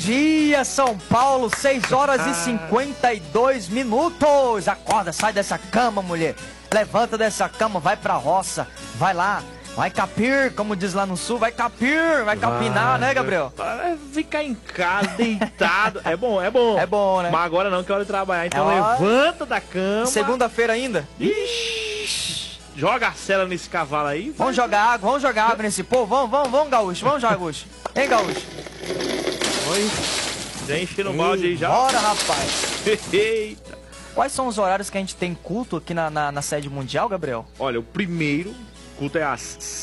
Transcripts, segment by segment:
dia, São Paulo, 6 horas e 52 minutos. Acorda, sai dessa cama, mulher. Levanta dessa cama, vai pra roça. Vai lá, vai capir, como diz lá no sul. Vai capir, vai capinar, né, Gabriel? Ficar em casa, deitado. É bom, é bom. É bom, né? Mas agora não, que é hora de trabalhar. Então levanta da cama. Segunda-feira ainda? Ixi, joga a cela nesse cavalo aí. Vamos jogar água nesse povo. Vamos, gaúcho, gaúcho. Hein, gaúcho? Oi. Já enche no balde aí já. Bora, rapaz. Eita. Quais são os horários que a gente tem culto aqui na sede mundial, Gabriel? Olha, o primeiro culto é às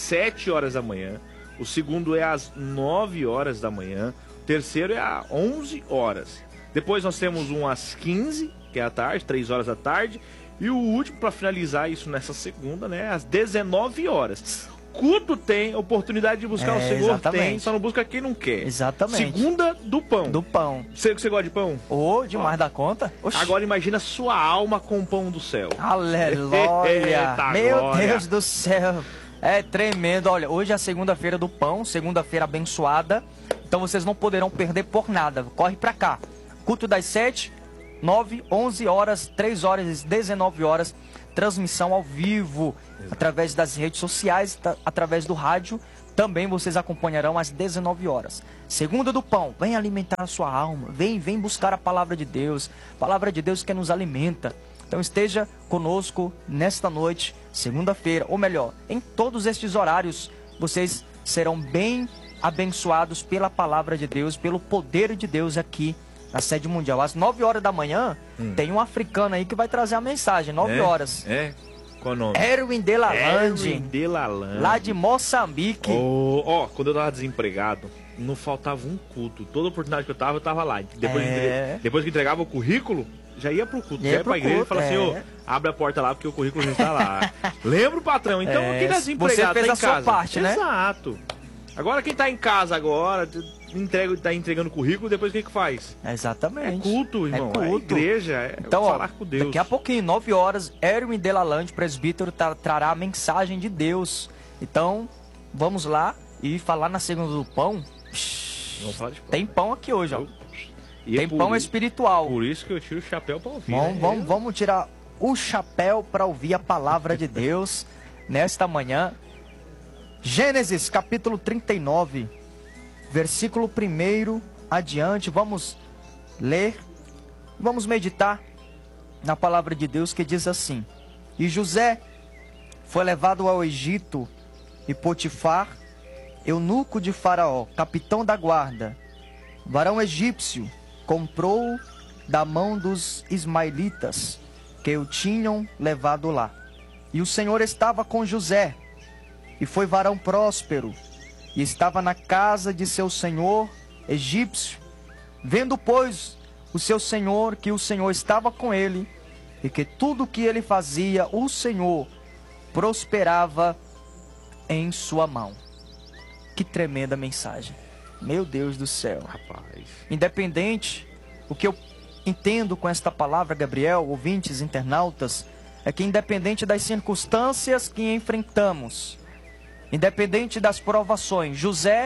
7 horas da manhã. O segundo é às 9 horas da manhã. O terceiro é às 11 horas. Depois nós temos um às 15, que é à tarde, 3 horas da tarde. E o último, para finalizar isso nessa segunda, né, às 19 horas. Culto tem, oportunidade de buscar o Senhor exatamente. Tem, só não busca quem não quer. Exatamente. Segunda do pão. Do pão. Você gosta de pão? Demais da conta. Oxi. Agora imagina sua alma com o pão do céu. Aleluia. Eita, meu glória. Deus do céu. É tremendo. Olha, hoje é a segunda-feira do pão, segunda-feira abençoada. Então vocês não poderão perder por nada. Corre pra cá. Culto das 7, 9, 11 horas, 3 horas e 19 horas. Transmissão ao vivo, através das redes sociais, através do rádio. Também vocês acompanharão às 19 horas. Segunda do pão, vem alimentar a sua alma. Vem buscar a palavra de Deus. Palavra de Deus que nos alimenta. Então esteja conosco nesta noite, segunda-feira, ou melhor, em todos estes horários, vocês serão bem abençoados pela palavra de Deus, pelo poder de Deus aqui na sede mundial. Às 9 horas da manhã, tem um africano aí que vai trazer a mensagem, 9 horas. Qual o nome? Erwin Delalande. Erwin Delalande. Lá de Moçambique. Quando eu tava desempregado, não faltava um culto. Toda oportunidade que eu tava lá. Depois que entregava o currículo, já ia pro culto. Já ia pra igreja e falava assim, abre a porta lá porque o currículo já está lá. Lembra o patrão? Então, quem tá desempregado você fez tá a sua parte, né? Exato. Agora quem tá em casa agora, tá entregando currículo, depois o que faz? Exatamente. É culto, irmão. É culto. Igreja, então, falar com Deus. Daqui a pouquinho, 9 horas, Erwin Delalande, presbítero, trará a mensagem de Deus. Então, vamos lá e falar na segunda do pão. Vamos falar de pão. Tem pão aqui hoje, ó. Tem pão espiritual. Por isso que eu tiro o chapéu pra ouvir. Vamos tirar o chapéu para ouvir a palavra de Deus nesta manhã. Gênesis capítulo 39, versículo 1 adiante. Vamos ler, vamos meditar na palavra de Deus que diz assim: E José foi levado ao Egito, e Potifar, eunuco de Faraó, capitão da guarda, varão egípcio, comprou da mão dos ismaelitas que o tinham levado lá. E o Senhor estava com José, e foi varão próspero, e estava na casa de seu senhor egípcio. Vendo, pois, o seu senhor que o Senhor estava com ele, e que tudo o que ele fazia, o Senhor prosperava em sua mão. Que tremenda mensagem. Meu Deus do céu. Rapaz. Independente, o que eu entendo com esta palavra, Gabriel, ouvintes, internautas, é que independente das circunstâncias que enfrentamos, independente das provações,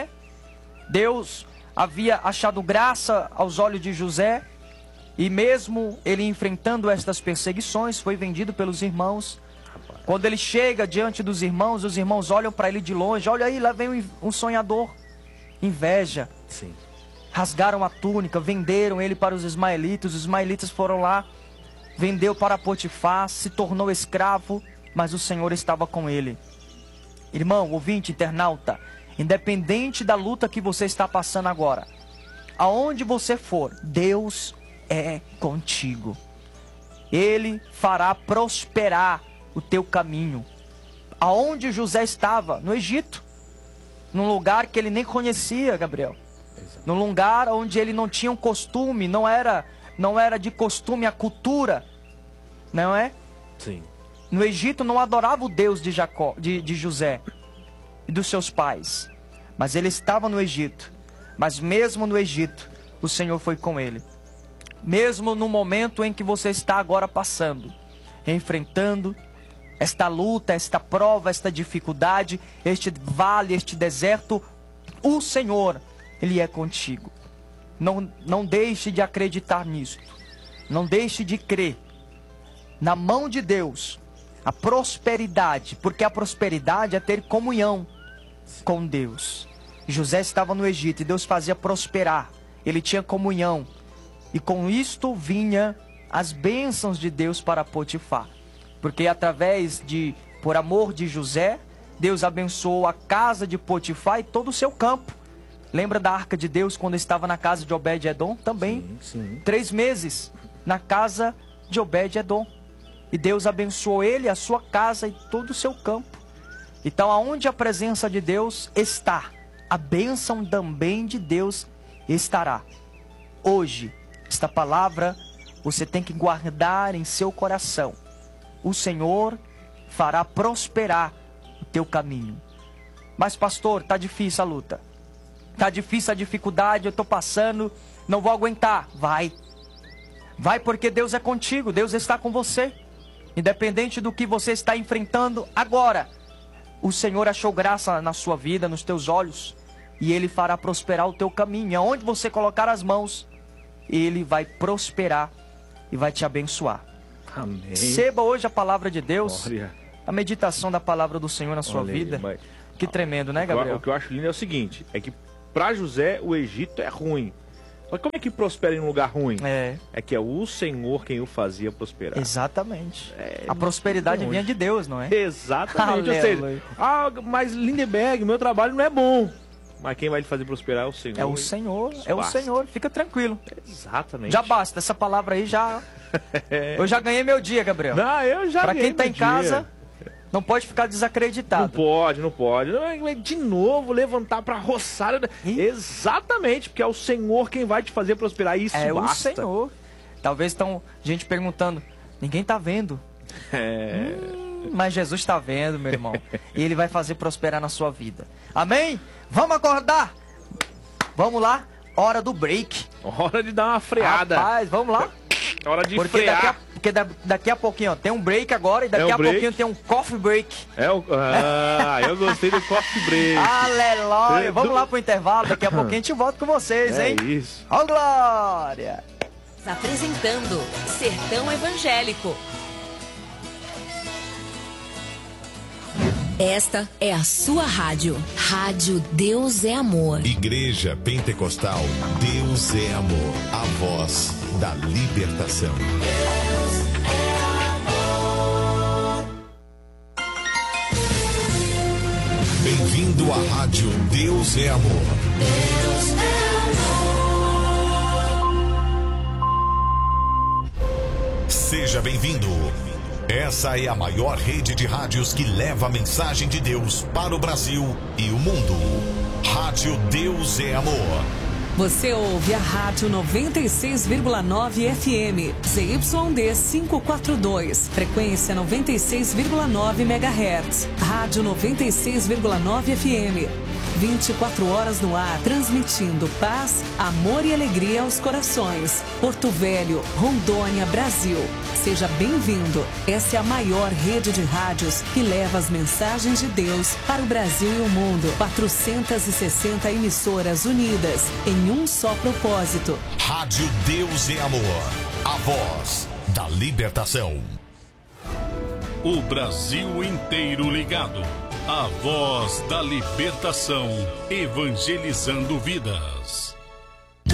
Deus havia achado graça aos olhos de José, e mesmo ele enfrentando estas perseguições, foi vendido pelos irmãos. Quando ele chega diante dos irmãos, os irmãos olham para ele de longe. Olha aí, lá vem um sonhador. Inveja. Sim. Rasgaram a túnica, venderam ele para os ismaelitas. Os ismaelitas foram lá, vendeu para Potifar, se tornou escravo, mas o Senhor estava com ele. Irmão, ouvinte, internauta, independente da luta que você está passando agora, aonde você for, Deus é contigo. Ele fará prosperar o teu caminho. Aonde José estava? No Egito. Num lugar que ele nem conhecia, Gabriel. Exato. Num lugar onde ele não tinha um costume, não era de costume a cultura. Não é? Sim. No Egito não adorava o Deus de Jacó, de José e dos seus pais. Mas ele estava no Egito. Mas mesmo no Egito, o Senhor foi com ele. Mesmo no momento em que você está agora passando, enfrentando esta luta, esta prova, esta dificuldade, este vale, este deserto, o Senhor, Ele é contigo. não deixe de acreditar nisso. Não deixe de crer. Na mão de Deus, a prosperidade, porque a prosperidade é ter comunhão com Deus. José estava no Egito e Deus fazia prosperar. Ele tinha comunhão. E com isto vinha as bênçãos de Deus para Potifar. Porque por amor de José, Deus abençoou a casa de Potifar e todo o seu campo. Lembra da arca de Deus quando estava na casa de Obed-edom? Também. Sim. 3 meses na casa de Obed-edom. E Deus abençoou ele, a sua casa e todo o seu campo. Então, aonde a presença de Deus está, a bênção também de Deus estará. Hoje, esta palavra você tem que guardar em seu coração. O Senhor fará prosperar o teu caminho. Mas pastor, está difícil a luta. Está difícil a dificuldade, eu estou passando, não vou aguentar. Vai. Vai porque Deus é contigo, Deus está com você. Independente do que você está enfrentando agora, o Senhor achou graça na sua vida, nos teus olhos, e Ele fará prosperar o teu caminho. Aonde você colocar as mãos, Ele vai prosperar e vai te abençoar. Amém. Receba hoje a palavra de Deus, Glória. a meditação da palavra do Senhor na sua Olha aí, vida. mas- Que tremendo, né, Gabriel? O que eu acho lindo é o seguinte, é que para José o Egito é ruim. Mas como é que prospera em um lugar ruim? É que é o Senhor quem o fazia prosperar. Exatamente. A prosperidade longe. vinha de Deus, não é? Exatamente. Ou Aleluia. seja, mas Lindenberg, meu trabalho não é bom. Mas quem vai lhe fazer prosperar é o Senhor. É o Senhor, é o Basta. Senhor. Fica tranquilo. Exatamente. Já basta, essa palavra aí já... Eu já ganhei meu dia, Gabriel. Não, eu já Pra ganhei quem tá meu em casa, dia. não pode ficar desacreditado. Não pode. De novo, levantar pra roçar. Exatamente, porque é o Senhor quem vai te fazer prosperar. Isso É basta. o Senhor. Talvez estão gente perguntando, ninguém tá vendo. Mas Jesus está vendo, meu irmão. E Ele vai fazer prosperar na sua vida. Amém? Vamos acordar? Vamos lá? Hora do break. Hora de dar uma freada. Rapaz, vamos lá? Hora de Porque frear. daqui a pouquinho, ó, tem um break agora e daqui um a break. pouquinho tem um coffee break. Eu gostei do coffee break. Aleluia! Vamos lá pro intervalo, daqui a pouquinho a gente volta com vocês, hein? É isso. Ó, glória! Apresentando Sertão Evangélico. Esta é a sua rádio. Rádio Deus é Amor. Igreja Pentecostal Deus é Amor. A voz da libertação. Bem-vindo à rádio Deus é Amor. Seja bem-vindo. Essa é a maior rede de rádios que leva a mensagem de Deus para o Brasil e o mundo. Rádio Deus é Amor. Você ouve a Rádio 96,9 FM, ZYD 542, frequência 96,9 MHz. Rádio 96,9 FM, 24 horas no ar, transmitindo paz, amor e alegria aos corações. Porto Velho, Rondônia, Brasil. Seja bem-vindo. Essa é a maior rede de rádios que leva as mensagens de Deus para o Brasil e o mundo. 460 emissoras unidas em um só propósito. Rádio Deus é Amor. A voz da libertação. O Brasil inteiro ligado. A voz da libertação, evangelizando vidas.